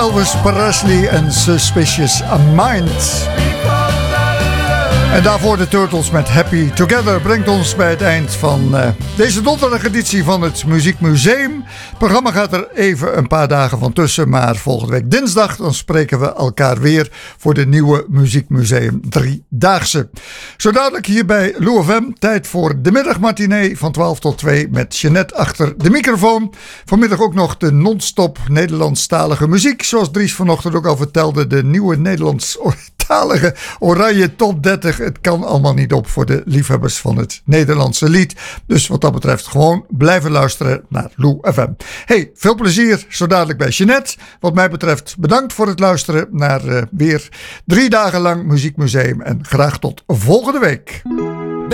Elvis Presley en Suspicious Mind. En daarvoor de Turtles met Happy Together brengt ons bij het eind van deze donderdageditie van het Muziekmuseum. Het programma gaat er even een paar dagen van tussen, maar volgende week dinsdag dan spreken we elkaar weer voor de nieuwe Muziekmuseum 3-daagse. Zo dadelijk hier bij Lou FM, tijd voor de middagmatinee van 12 tot 2 met Jeanette achter de microfoon. Vanmiddag ook nog de non-stop Nederlandstalige muziek, zoals Dries vanochtend ook al vertelde, de nieuwe Nederlandstalige Oranje Top 30. Het kan allemaal niet op voor de liefhebbers van het Nederlandse lied. Dus wat dat betreft gewoon blijven luisteren naar Lou FM. Hey, veel plezier zo dadelijk bij Jeanette. Wat mij betreft bedankt voor het luisteren naar weer 3 dagen lang Muziekmuseum. En graag tot volgende week.